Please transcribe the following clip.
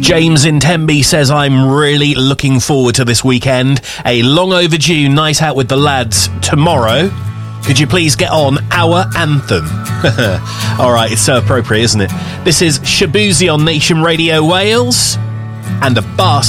James in Tenby says, I'm really looking forward to this weekend. A long overdue night out with the lads tomorrow. Could you please get on our anthem? All right, it's so appropriate, isn't it? This is Shabuzi on Nation Radio Wales and a Bar